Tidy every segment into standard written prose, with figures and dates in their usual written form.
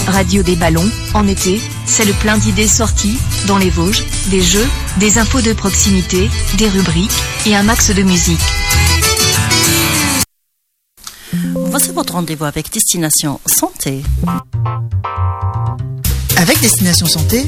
Radio des Ballons, en été, c'est le plein d'idées sorties, dans les Vosges, des jeux, des infos de proximité, des rubriques, et un max de musique. Voici votre rendez-vous avec Destination Santé. Avec Destination Santé,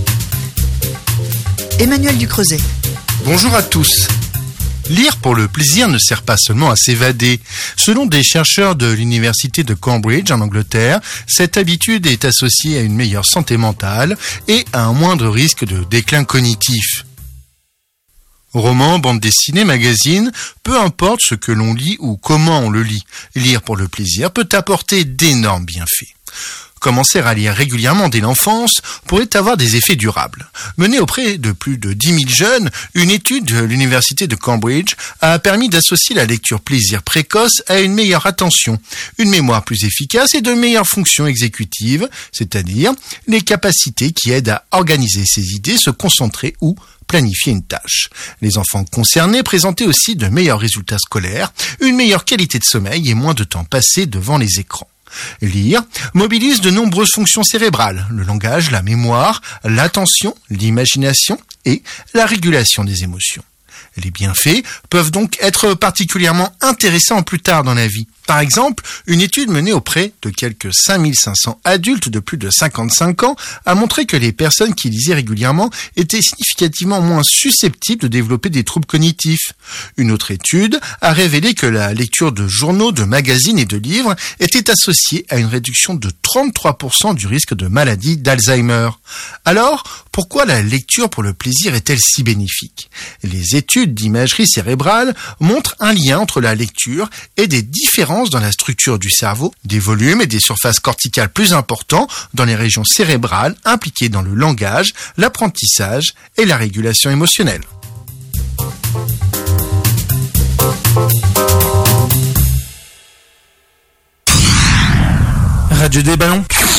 Emmanuel Ducreuset. Bonjour à tous. Lire pour le plaisir ne sert pas seulement à s'évader. Selon des chercheurs de l'université de Cambridge en Angleterre, cette habitude est associée à une meilleure santé mentale et à un moindre risque de déclin cognitif. Romans, bandes dessinées, magazines, peu importe ce que l'on lit ou comment on le lit, lire pour le plaisir peut apporter d'énormes bienfaits. Commencer à lire régulièrement dès l'enfance pourrait avoir des effets durables. Menée auprès de plus de 10 000 jeunes, une étude de l'université de Cambridge a permis d'associer la lecture plaisir précoce à une meilleure attention, une mémoire plus efficace et de meilleures fonctions exécutives, c'est-à-dire les capacités qui aident à organiser ses idées, se concentrer ou planifier une tâche. Les enfants concernés présentaient aussi de meilleurs résultats scolaires, une meilleure qualité de sommeil et moins de temps passé devant les écrans. Lire mobilise de nombreuses fonctions cérébrales, le langage, la mémoire, l'attention, l'imagination et la régulation des émotions. Les bienfaits peuvent donc être particulièrement intéressants plus tard dans la vie. Par exemple, une étude menée auprès de quelques 5500 adultes de plus de 55 ans a montré que les personnes qui lisaient régulièrement étaient significativement moins susceptibles de développer des troubles cognitifs. Une autre étude a révélé que la lecture de journaux, de magazines et de livres était associée à une réduction de 33% du risque de maladie d'Alzheimer. Alors, pourquoi la lecture pour le plaisir est-elle si bénéfique ? Les études d'imagerie cérébrale montrent un lien entre la lecture et des différences dans la structure du cerveau, des volumes et des surfaces corticales plus importants dans les régions cérébrales impliquées dans le langage, l'apprentissage et la régulation émotionnelle. Radio des Ballons.